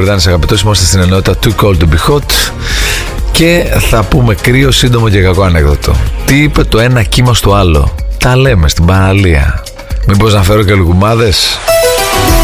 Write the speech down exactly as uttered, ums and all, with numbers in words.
Μπογδάνης αγαπητός, είμαστε στην ενότητα Too Cold to Be Hot και θα πούμε κρύο, σύντομο και κακό ανέκδοτο. Τι είπε το ένα κύμα στο άλλο? Τα λέμε στην παραλία. Μήπως να φέρω και λουκουμάδες?